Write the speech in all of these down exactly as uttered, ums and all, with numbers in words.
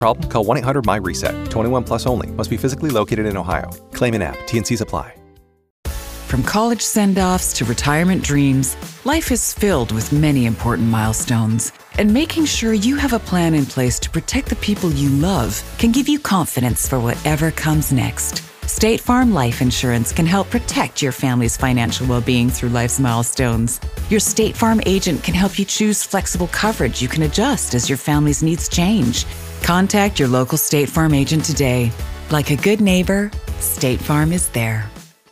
Problem? Call one eight hundred M Y reset. twenty-one plus only. Must be physically located in Ohio. Claim in app. T N Cs apply. From college send-offs to retirement dreams, life is filled with many important milestones. And making sure you have a plan in place to protect the people you love can give you confidence for whatever comes next. State Farm Life Insurance can help protect your family's financial well-being through life's milestones. Your State Farm agent can help you choose flexible coverage you can adjust as your family's needs change. Contact your local State Farm agent today. Like a good neighbor, State Farm is there.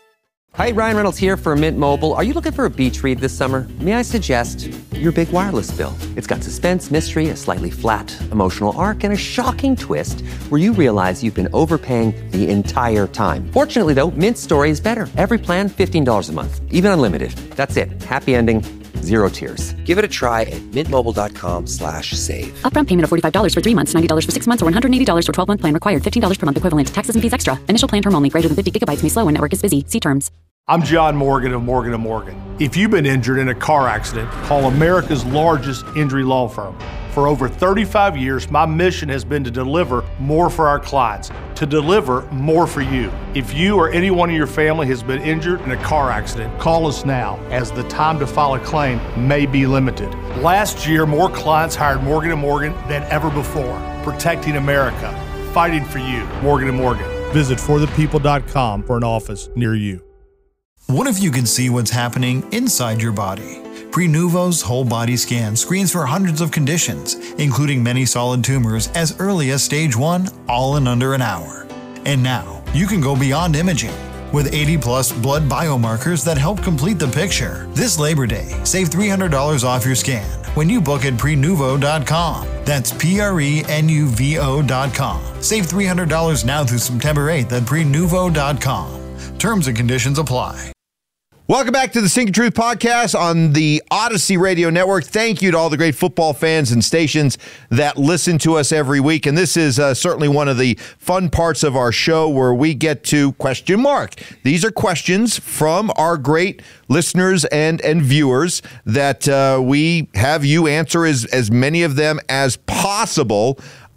Hi, Ryan Reynolds here for Mint Mobile. Are you looking for a beach read this summer? May I suggest your big wireless bill? It's got suspense, mystery, a slightly flat emotional arc, and a shocking twist where you realize you've been overpaying the entire time. Fortunately, though, Mint's story is better. Every plan, fifteen dollars a month, even unlimited. That's it. Happy ending. Zero tears. Give it a try at mintmobile.com slash save. Upfront payment of forty-five dollars for three months, ninety dollars for six months, or one hundred eighty dollars for twelve-month plan required. fifteen dollars per month equivalent. Taxes and fees extra. Initial plan term only. Greater than fifty gigabytes may slow when network is busy. See terms. I'm John Morgan of Morgan and Morgan. If you've been injured in a car accident, call America's largest injury law firm. For over thirty-five years, my mission has been to deliver more for our clients, to deliver more for you. If you or anyone in your family has been injured in a car accident, call us now, as the time to file a claim may be limited. Last year, more clients hired Morgan and Morgan than ever before, protecting America, fighting for you. Morgan and Morgan. Visit for the people dot com for an office near you. What if you could see what's happening inside your body? Prenuvo's whole body scan screens for hundreds of conditions, including many solid tumors as early as stage one, all in under an hour. And now, you can go beyond imaging with eighty plus blood biomarkers that help complete the picture. This Labor Day, save three hundred dollars off your scan when you book at prenuvo dot com. That's P R E N U V O dot com. Save three hundred dollars now through September eighth at prenuvo dot com. Terms and conditions apply. Welcome back to the Sink of Truth podcast on the Odyssey Radio Network. Thank you to all the great football fans and stations that listen to us every week. And this is uh, certainly one of the fun parts of our show where we get to question mark. These are questions from our great listeners and, and viewers that uh, we have you answer as, as many of them as possible.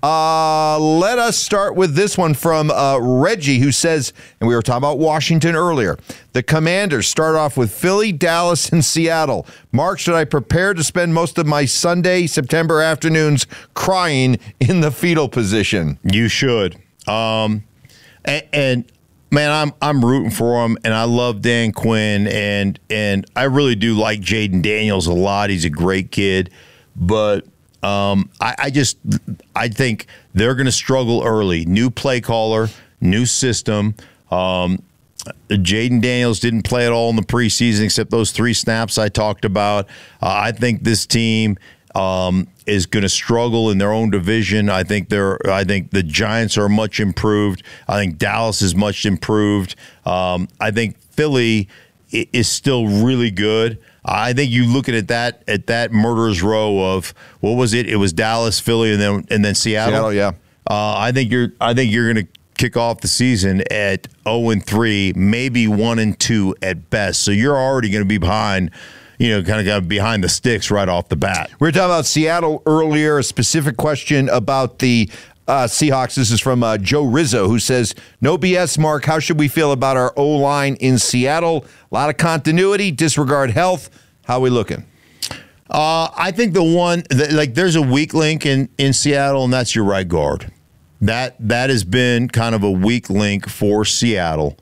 Uh, let us start with this one from uh, Reggie, who says, and we were talking about Washington earlier, the Commanders start off with Philly, Dallas, and Seattle. Mark, should I prepare to spend most of my Sunday, September afternoons crying in the fetal position? You should. Um, and, and man, I'm I'm rooting for him, and I love Dan Quinn, and and I really do like Jaden Daniels a lot. He's a great kid, but Um, I, I just, I think they're going to struggle early. New play caller, new system. Um, Jaden Daniels didn't play at all in the preseason except those three snaps I talked about. Uh, I think this team um, is going to struggle in their own division. I think they're. I think the Giants are much improved. I think Dallas is much improved. Um, I think Philly is still really good. I think you look at that at that murderer's row of what was it? It was Dallas, Philly, and then and then Seattle. Seattle, yeah. Uh, I think you're. I think you're going to kick off the season at zero and three, maybe one and two at best. So you're already going to be behind. You know, kind of got behind the sticks right off the bat. We were talking about Seattle earlier. A specific question about the uh, Seahawks. This is from uh, Joe Rizzo, who says, "No B S, Mark. How should we feel about our O-line in Seattle? A lot of continuity, disregard health. How are we looking?" Uh, I think the one, like, there's a weak link in, in Seattle, and that's your right guard. That that has been kind of a weak link for Seattle.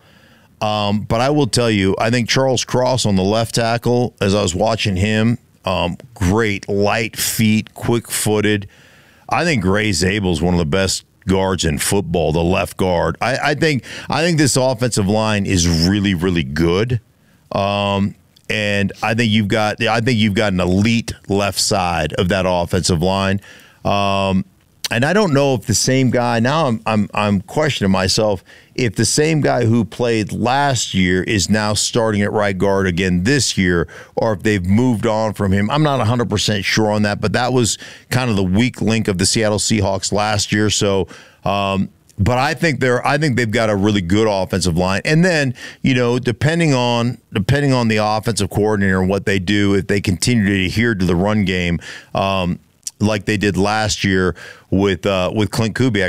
Um, but I will tell you, I think Charles Cross on the left tackle, as I was watching him, um, great, light feet, quick-footed. I think Ray Zabel is one of the best guards in football, the left guard. I, I think I think this offensive line is really, really good. Um, and I think you've got I think you've got an elite left side of that offensive line. Um, and I don't know if the same guy now I'm I'm I'm questioning myself if the same guy who played last year is now starting at right guard again this year, or if they've moved on from him. I'm not one hundred percent sure on that, but that was kind of the weak link of the Seattle Seahawks last year. So, um, but I think they're I think they've got a really good offensive line. And then, you know, depending on depending on the offensive coordinator and what they do, if they continue to adhere to the run game, um, like they did last year with uh, with Clint Kubiak.